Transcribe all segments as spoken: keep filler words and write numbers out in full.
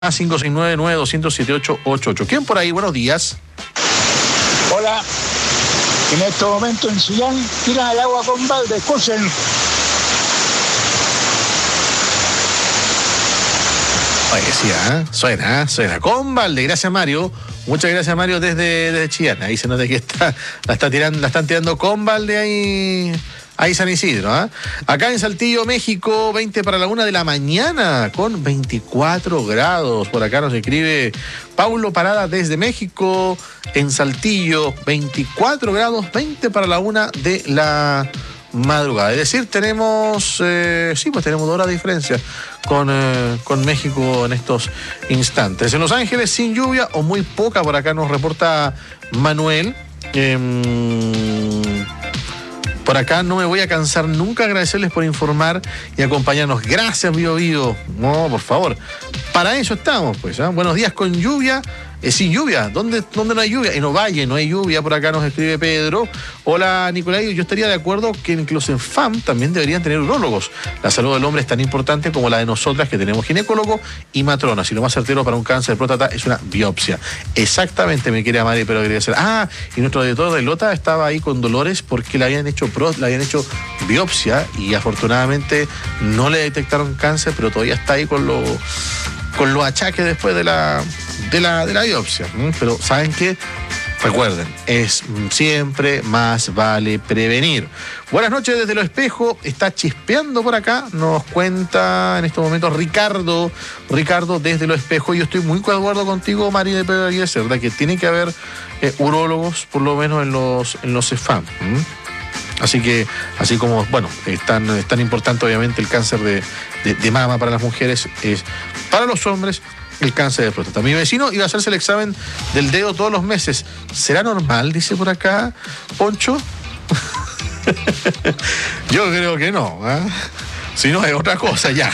cinco seis nueve, nueve dos cero siete ocho ocho ocho. ¿Quién por ahí? Buenos días. Hola. En este momento en Chillán tiran el agua con balde. Escuchen. Oye, sí, ¿eh? Suena, ¿eh? Suena. Con balde. Gracias, Mario. Muchas gracias, Mario, desde, desde Chillán. Ahí se nota que está, la, está tirando, la están tirando con balde ahí. Ahí San Isidro, ¿eh? Acá en Saltillo, México, veinte para la una de la mañana, con veinticuatro grados. Por acá nos escribe Paulo Parada desde México, en Saltillo, veinticuatro grados, veinte para la una de la madrugada. Es decir, tenemos, eh, sí, pues tenemos dos horas de diferencia con, eh, con México en estos instantes. En Los Ángeles, sin lluvia o muy poca, por acá nos reporta Manuel. Eh, Por acá no me voy a cansar nunca agradecerles por informar y acompañarnos. Gracias, Bio Bio. No, por favor. Para eso estamos, pues. ¿eh? Buenos días con lluvia. Eh, sin lluvia. ¿Dónde, ¿Dónde no hay lluvia? En Ovalle no hay lluvia. Por acá nos escribe Pedro. Hola, Nicolai. Yo estaría de acuerdo que en los ENFAM también deberían tener urólogos. La salud del hombre es tan importante como la de nosotras, que tenemos ginecólogo y matrona. Si lo más certero para un cáncer de próstata es una biopsia. Exactamente, me quiere Mari, pero quería decir. Ah, y nuestro director de Lota estaba ahí con dolores porque le habían hecho pro, le habían hecho biopsia y afortunadamente no le detectaron cáncer, pero todavía está ahí con los con los achaques después de la de la de la biopsia. Pero ¿saben qué? Recuerden, es siempre más vale prevenir. Buenas noches desde Los Espejos, está chispeando por acá, nos cuenta en estos momentos Ricardo, Ricardo desde Los Espejos. Yo estoy muy de acuerdo contigo, María de Pedro Aguirre, ¿verdad? Que tiene que haber eh, urólogos, por lo menos en los en los EFAM. ¿Mm? Así que, así como, bueno, es tan, es tan importante obviamente el cáncer de, de, de mama para las mujeres, es para los hombres el cáncer de próstata. Mi vecino iba a hacerse el examen del dedo todos los meses. ¿Será normal? Dice por acá, Poncho. Yo creo que no, ¿eh? Si no es otra cosa ya.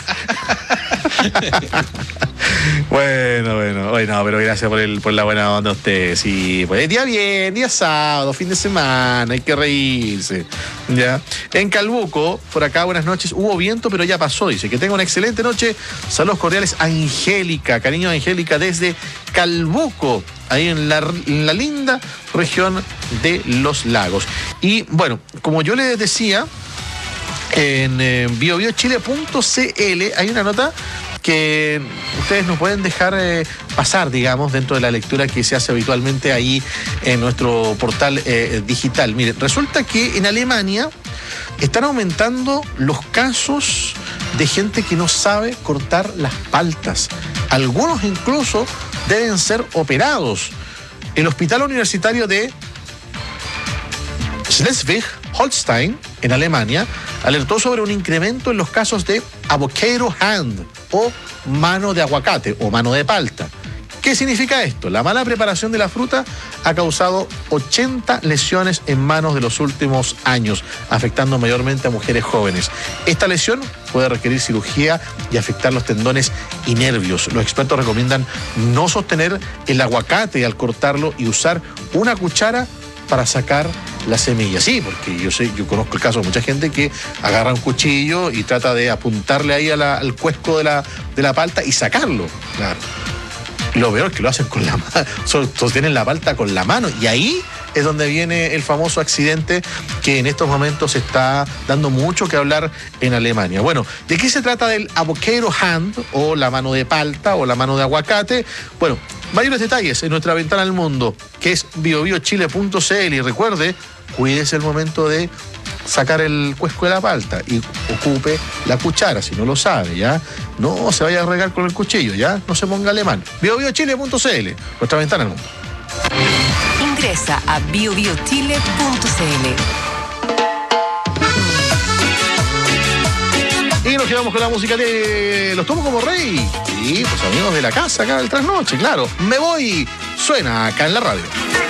Bueno, bueno, bueno, pero gracias por el por la buena onda a ustedes. Sí, pues día bien, día sábado, fin de semana, hay que reírse. Ya. En Calbuco, por acá, buenas noches. Hubo viento, pero ya pasó. Dice que tenga una excelente noche. Saludos cordiales, Angélica, cariño Angélica desde Calbuco, ahí en la, en la linda región de Los Lagos. Y bueno, como yo les decía, en eh, bio bio chile punto c l hay una nota que ustedes nos pueden dejar eh, pasar, digamos, dentro de la lectura que se hace habitualmente ahí en nuestro portal eh, digital. Miren, resulta que en Alemania están aumentando los casos de gente que no sabe cortar las paltas. Algunos incluso deben ser operados. El Hospital Universitario de Schleswig-Holstein, en Alemania, alertó sobre un incremento en los casos de avocado hand o mano de aguacate o mano de palta. ¿Qué significa esto? La mala preparación de la fruta ha causado ochenta lesiones en manos de los últimos años, afectando mayormente a mujeres jóvenes. Esta lesión puede requerir cirugía y afectar los tendones y nervios. Los expertos recomiendan no sostener el aguacate al cortarlo y usar una cuchara para sacar la semilla. Sí, porque yo sé, yo conozco el caso de mucha gente que agarra un cuchillo y trata de apuntarle ahí a la, al cuesco de la, de la palta y sacarlo. Claro. Lo peor es que lo hacen con la mano, sostienen la palta con la mano, y ahí es donde viene el famoso accidente que en estos momentos se está dando mucho que hablar en Alemania. Bueno, ¿de qué se trata del avocado hand o la mano de palta o la mano de aguacate? Bueno, mayores detalles en nuestra ventana al mundo, que es bio bio chile punto c l, y recuerde, cuídese el momento de sacar el cuesco de la palta y ocupe la cuchara, si no lo sabe, ¿ya? No se vaya a regar con el cuchillo, ¿ya? No se ponga alemán. bio bio chile punto c l, nuestra ventana al mundo. Ingresa a bio bio chile punto c l. Y nos quedamos con la música de Los Tomo como Rey. Y pues amigos de la casa acá del Trasnoche, claro. Me voy, suena acá en la radio.